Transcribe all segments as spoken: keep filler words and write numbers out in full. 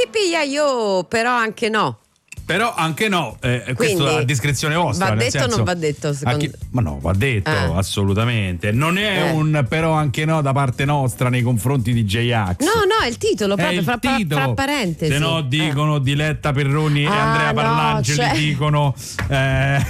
piglia io, però anche no. Però anche no, eh, Quindi, questo a discrezione vostra. Va nel detto senso, o non va detto? Secondo... chi, ma no, va detto, eh. assolutamente. Non è eh. un però anche no da parte nostra nei confronti di J-Ax. No, no, è il titolo, è proprio il fra, titolo. fra parentesi. Se no dicono eh. Diletta Perroni ah, e Andrea Parlangeli, no, cioè... dicono eh,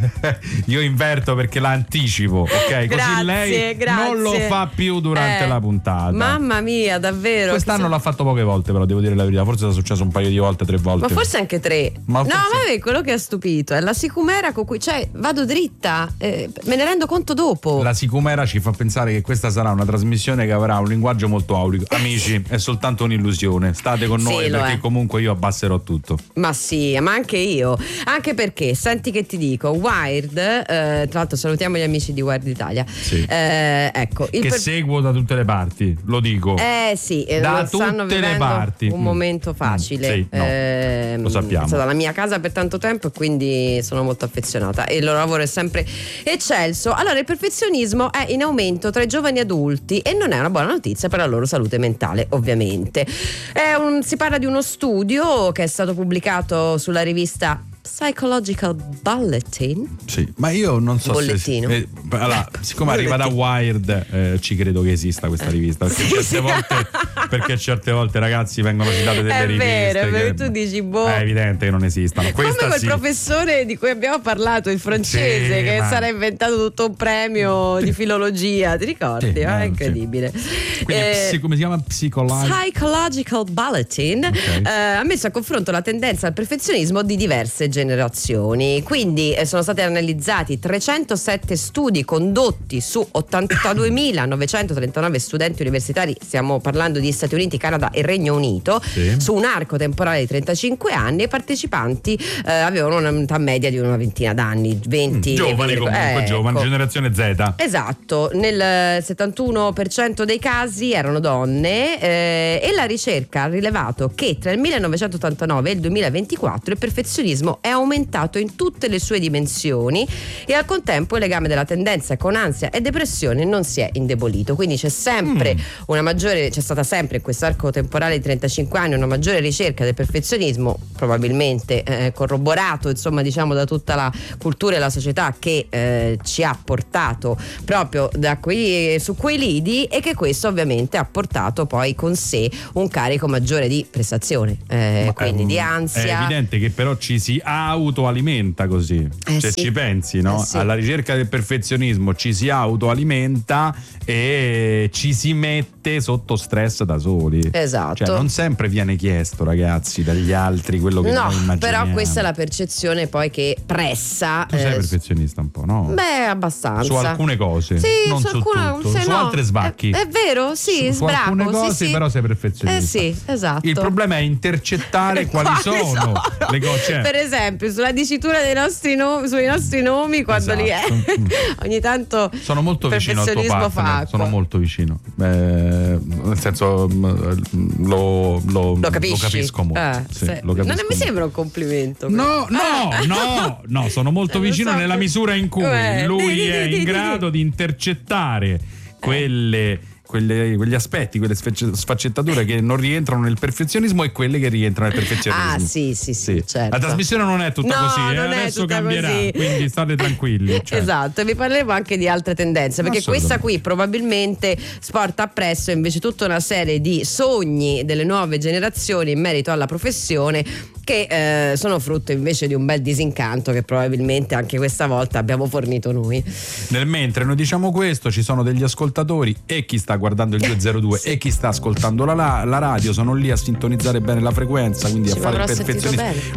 io inverto perché la anticipo, ok? Così grazie, lei grazie. non lo fa più durante eh. la puntata. Mamma mia, davvero. Quest'anno so... l'ha fatto poche volte, però devo dire la verità, forse è successo un paio di volte, tre volte. Ma forse anche tre. Ma no, forse... ma è quello che ha stupito è la sicumera con cui, cioè, vado dritta, eh, me ne rendo conto dopo. La sicumera ci fa pensare che questa sarà una trasmissione che avrà un linguaggio molto aulico. Amici, è soltanto un'illusione, state con noi, sì, perché è. comunque io abbasserò tutto. Ma sì, ma anche io, anche perché senti che ti dico, Wired, eh, tra l'altro salutiamo gli amici di Wired Italia, sì. eh, ecco il che per... seguo da tutte le parti, lo dico. Eh sì, da non stanno tutte le parti. un momento facile. Mm, sì, no, eh, lo sappiamo. È stata la mia casa per tanto tempo e quindi sono molto affezionata e il loro lavoro è sempre eccelso. Allora, il perfezionismo è in aumento tra i giovani adulti e non è una buona notizia per la loro salute mentale, ovviamente. È un, si parla di uno studio che è stato pubblicato sulla rivista Psychological Bulletin. Sì, ma io non so Bollettino. se eh, allora, siccome arriva da Wired, eh, ci credo che esista questa rivista, perché sì, certe sì. volte perché certe volte ragazzi vengono citate delle è riviste. Vero, è vero, che, tu dici boh. È evidente che non esistano. Questa come quel sì. professore di cui abbiamo parlato, il francese, sì, che ma... si era inventato tutto un premio di filologia, ti ricordi? Sì, ah, eh, è incredibile. Sì. Quindi, eh, psi- come si chiama? Psychological Psychological Bulletin, okay. eh, ha messo a confronto la tendenza al perfezionismo di diverse generazioni. Quindi eh, sono stati analizzati trecentosette studi condotti su ottantaduemilanovecentotrentanove studenti universitari, stiamo parlando di Stati Uniti, Canada e Regno Unito, sì. su un arco temporale di trentacinque anni, e i partecipanti eh, avevano un'età media di una ventina d'anni, venti mm, giovani comunque, eh, giovani, ecco. generazione Z. Esatto, nel settantuno per cento dei casi erano donne, eh, e la ricerca ha rilevato che tra il millenovecentottantanove e il duemilaventiquattro il perfezionismo è aumentato in tutte le sue dimensioni e al contempo il legame della tendenza con ansia e depressione non si è indebolito. Quindi c'è sempre mm. una maggiore, c'è stata sempre in questo arco temporale di trentacinque anni una maggiore ricerca del perfezionismo, probabilmente eh, corroborato insomma diciamo da tutta la cultura e la società che eh, ci ha portato proprio da quei, su quei lidi, e che questo ovviamente ha portato poi con sé un carico maggiore di prestazione, eh, quindi è, di ansia. È evidente che però ci si autoalimenta così, eh se sì. ci pensi, no? Eh sì. Alla ricerca del perfezionismo ci si autoalimenta e ci si mette sotto stress da soli. Esatto. Cioè non sempre viene chiesto, ragazzi, dagli altri quello che no, noi immaginiamo. Però questa è la percezione poi che pressa. Tu sei eh, perfezionista un po', no? Beh, abbastanza. Su alcune cose, sì, non su, su alcune, tutto, se su no, altre svacchi. È, è vero, sì, su, sbraco. Su alcune cose sì, sì. però sei perfezionista. Eh sì, esatto. Il problema è intercettare quali, quali sono, sono le cose. Per esempio, sulla dicitura dei nostri nomi, sui nostri nomi, quando esatto. li è. Ogni tanto sono molto vicino al tuo partner, sono molto vicino. Eh, nel senso lo, lo, lo, capisci? lo capisco molto. Eh, sì, se, lo capisco non mi molto. sembra un complimento. No, no, ah. no, no, sono molto non vicino so nella per... misura in cui eh, lui di, di, è di, in di, grado di intercettare quelle Quelle, quegli aspetti, quelle sfaccettature che non rientrano nel perfezionismo e quelle che rientrano nel perfezionismo. Ah sì sì sì, sì. Certo. La trasmissione non è tutta no, così, eh? non Adesso è tutta cambierà, così. Quindi state tranquilli. Cioè. Esatto, e vi parleremo anche di altre tendenze, perché questa qui probabilmente porta appresso invece tutta una serie di sogni delle nuove generazioni in merito alla professione, che eh, sono frutto invece di un bel disincanto che probabilmente anche questa volta abbiamo fornito noi. Nel mentre noi diciamo questo, ci sono degli ascoltatori e chi sta guardando il due zero due sì. e chi sta ascoltando la, la radio sono lì a sintonizzare bene la frequenza, quindi Ci a fare il perfezionismo.